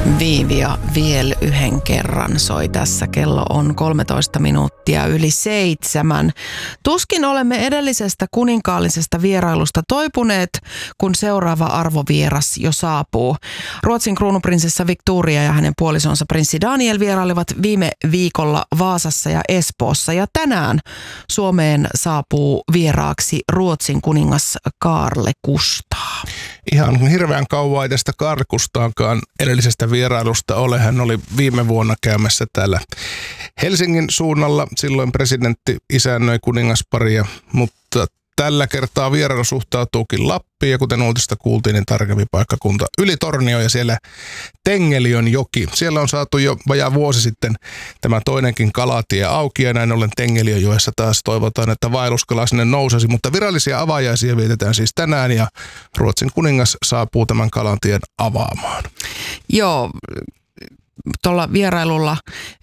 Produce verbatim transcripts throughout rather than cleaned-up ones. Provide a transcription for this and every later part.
Viivia vielä yhden kerran soi tässä. Kello on kolmetoista minuuttia yli seitsemän. Tuskin olemme edellisestä kuninkaallisesta vierailusta toipuneet, kun seuraava arvovieras jo saapuu. Ruotsin kruununprinsessa Victoria ja hänen puolisonsa prinssi Daniel vierailivat viime viikolla Vaasassa ja Espoossa. Ja tänään Suomeen saapuu vieraaksi Ruotsin kuningas Kaarle Kustaa. Ihan hirveän kauan ei tästä Kaarle Kustaakaan edellisestä vierailusta ole. Hän oli viime vuonna käymässä täällä Helsingin suunnalla. Silloin presidentti isännöi kuningasparia, mutta tällä kertaa vierailu suhtautuukin Lappiin ja kuten uutista kuultiin, niin tarkempi paikkakunta Ylitornio ja siellä Tengeliön joki. Siellä on saatu jo vajaa vuosi sitten tämä toinenkin kalatie auki ja näin ollen Tengeliönjoessa taas toivotaan, että vaelluskala sinne nousisi, mutta virallisia avajaisia vietetään siis tänään ja Ruotsin kuningas saapuu tämän kalatien avaamaan. Joo, tuolla vierailulla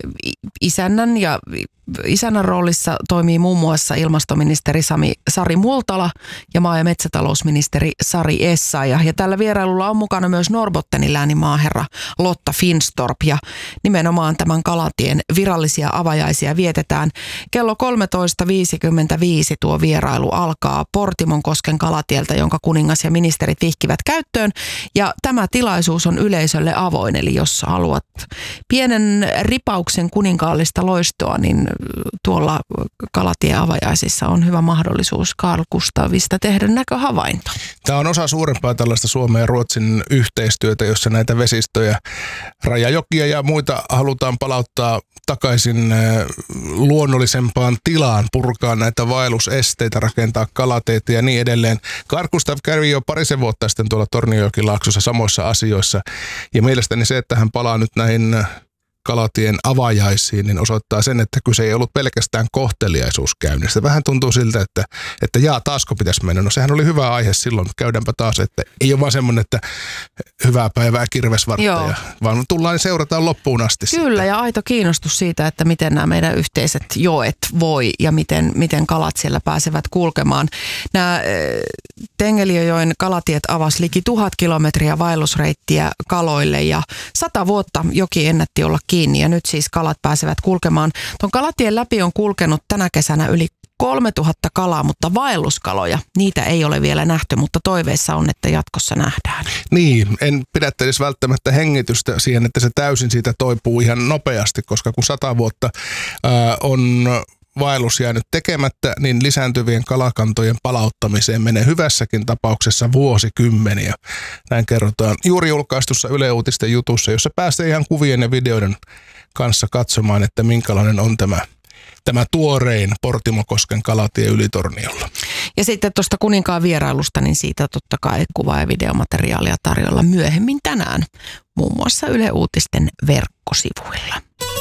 isännän ja isännän roolissa toimii muun muassa ilmastoministeri Sami, Sari Multala ja maa- ja metsätalousministeri Sari Essayah. Ja tällä vierailulla on mukana myös Norrbottenin lääninmaaherra Lotta Finstorp. Ja nimenomaan tämän kalatien virallisia avajaisia vietetään. Kello kolmetoista viisikymmentäviisi tuo vierailu alkaa Portimonkosken kalatieltä, jonka kuningas ja ministerit vihkivät käyttöön. Ja tämä tilaisuus on yleisölle avoin, eli jos haluat pienen ripauksen kuninkaallista loistoa, niin tuolla kalatien avajaisissa on hyvä mahdollisuus Kaarle Kustaavista tehdä näköhavainto. Tämä on osa suurempaa tällaista Suomen ja Ruotsin yhteistyötä, jossa näitä vesistöjä, rajajokia ja muita halutaan palauttaa takaisin luonnollisempaan tilaan, purkaa näitä vaellusesteitä, rakentaa kalateitä ja niin edelleen. Kaarle Kustav kävi jo parisen vuotta sitten tuolla Tornionjokilaaksossa samoissa asioissa ja mielestäni se, että hän palaa nyt näihin kalatien avajaisiin, niin osoittaa sen, että kyse ei ollut pelkästään kohteliaisuuskäynnistä. Vähän tuntuu siltä, että, että jaa, taasko pitäisi mennä. No sehän oli hyvä aihe silloin. Käydäänpä taas, että ei ole vaan semmoinen, että hyvää päivää kirvesvartteja, vaan tullaan ja seurataan loppuun asti. Kyllä, sitten. Ja aito kiinnostus siitä, että miten nämä meidän yhteiset joet voi ja miten, miten kalat siellä pääsevät kulkemaan. Nämä Tengeliönjoen kalatiet avasi liki tuhat kilometriä vaellusreittiä kaloille ja sata vuotta joki ennätti olla kiinni ja nyt siis kalat pääsevät kulkemaan. Tuon kalatien läpi on kulkenut tänä kesänä yli kolmetuhatta kalaa, mutta vaelluskaloja, niitä ei ole vielä nähty, mutta toiveissa on, että jatkossa nähdään. Niin, en pidättelisi välttämättä hengitystä siihen, että se täysin siitä toipuu ihan nopeasti, koska kun sata vuotta ää, on vaellus jäänyt tekemättä, niin lisääntyvien kalakantojen palauttamiseen menee hyvässäkin tapauksessa vuosikymmeniä. Näin kerrotaan juuri julkaistussa Yle Uutisten jutussa, jossa pääsee ihan kuvien ja videoiden kanssa katsomaan, että minkälainen on tämä, tämä tuorein Portimokosken kalatie Ylitorniolla. Ja sitten tuosta kuninkaan vierailusta, niin siitä totta kai kuva- ja videomateriaalia tarjolla myöhemmin tänään, muun muassa Yle Uutisten verkkosivuilla.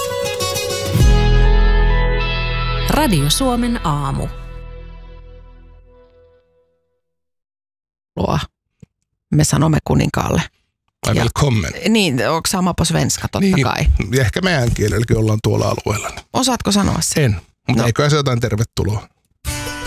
Radio Suomen aamu. Me sanomme kuninkaalle. Ai välkommen. Niin, onko sama på svenska totta niin, kai? Ja ehkä meidän kielelläkin ollaan tuolla alueella. Osaatko sanoa sen? En, mutta no. Eiköhän se jotain tervetuloa.